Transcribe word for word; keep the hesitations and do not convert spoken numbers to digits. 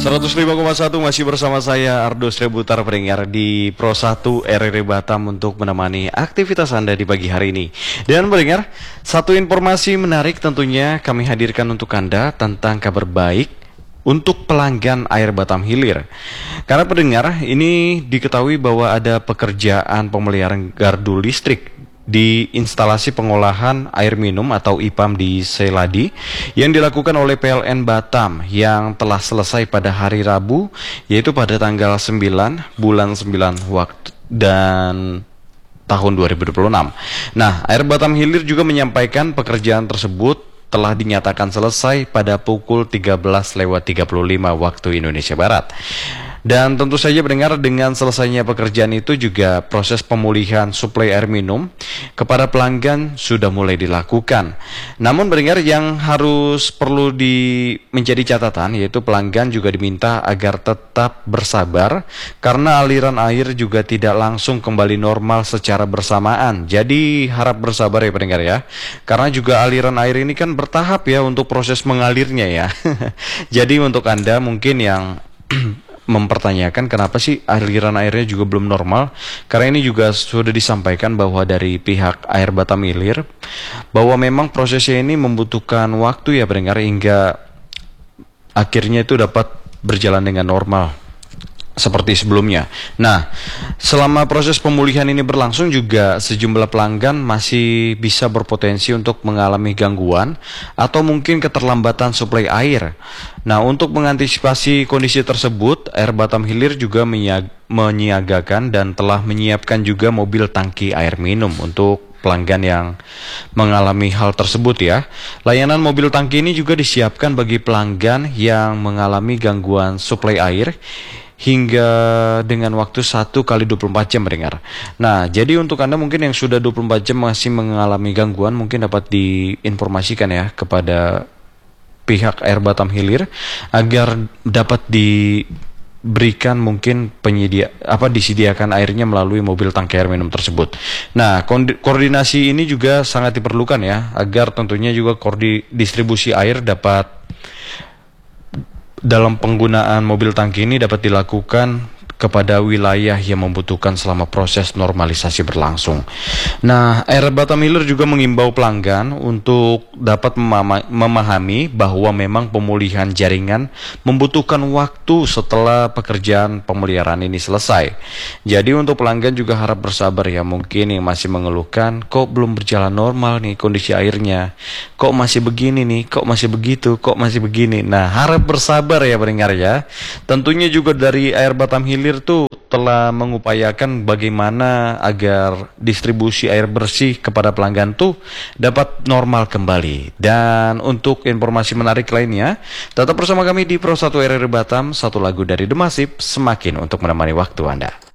seratus lima koma satu masih bersama saya Ardo Srebutar pendengar di Pro satu R R I Batam untuk menemani aktivitas Anda di pagi hari ini. Dan pendengar, satu informasi menarik tentunya kami hadirkan untuk Anda tentang kabar baik untuk pelanggan air Batam Hilir. Karena pendengar, ini diketahui bahwa ada pekerjaan pemeliharaan gardu listrik di instalasi pengolahan air minum atau I P A M di Seladi yang dilakukan oleh P L N Batam yang telah selesai pada hari Rabu, yaitu pada tanggal sembilan bulan sembilan waktu dan tahun dua ribu dua puluh enam. Nah, Air Batam Hilir juga menyampaikan pekerjaan tersebut telah dinyatakan selesai pada pukul tiga belas lewat tiga puluh lima waktu Indonesia Barat. Dan tentu saja pendengar, dengan selesainya pekerjaan itu juga proses pemulihan suplai air minum kepada pelanggan sudah mulai dilakukan. Namun pendengar, yang harus perlu di menjadi catatan yaitu pelanggan juga diminta agar tetap bersabar karena aliran air juga tidak langsung kembali normal secara bersamaan. Jadi harap bersabar ya pendengar ya. Karena juga aliran air ini kan bertahap ya untuk proses mengalirnya ya. Jadi untuk Anda mungkin yang mempertanyakan kenapa sih aliran airnya juga belum normal, karena ini juga sudah disampaikan bahwa dari pihak Air Batam Hilir bahwa memang prosesnya ini membutuhkan waktu ya pendengar hingga akhirnya itu dapat berjalan dengan normal seperti sebelumnya. Nah, selama proses pemulihan ini berlangsung juga sejumlah pelanggan masih bisa berpotensi untuk mengalami gangguan atau mungkin keterlambatan suplai air. Nah, untuk mengantisipasi kondisi tersebut, Air Batam Hilir juga menyiagakan dan telah menyiapkan juga mobil tangki air minum untuk pelanggan yang mengalami hal tersebut ya. Layanan mobil tangki ini juga disiapkan bagi pelanggan yang mengalami gangguan suplai air hingga dengan waktu satu kali dua puluh empat jam mendengar. Nah, jadi untuk Anda mungkin yang sudah dua puluh empat jam masih mengalami gangguan, mungkin dapat diinformasikan ya kepada pihak Air Batam Hilir agar dapat diberikan mungkin penyedia apa disediakan airnya melalui mobil tangki air minum tersebut. Nah, koordinasi ini juga sangat diperlukan ya agar tentunya juga koordinasi distribusi air dapat dalam penggunaan mobil tangki ini dapat dilakukan kepada wilayah yang membutuhkan selama proses normalisasi berlangsung. Nah, Air Batam Hilir juga mengimbau pelanggan untuk dapat memahami bahwa memang pemulihan jaringan membutuhkan waktu setelah pekerjaan pemeliharaan ini selesai. Jadi untuk pelanggan juga harap bersabar ya, mungkin yang masih mengeluhkan kok belum berjalan normal nih kondisi airnya, kok masih begini nih, kok masih begitu, kok masih begini. Nah, harap bersabar ya pendengar ya. Tentunya juga dari Air Batam Hilir tuh telah mengupayakan bagaimana agar distribusi air bersih kepada pelanggan tuh dapat normal kembali. Dan untuk informasi menarik lainnya, tetap bersama kami di Pro satu R R I Batam, satu lagu dari The Massive semakin untuk menemani waktu Anda.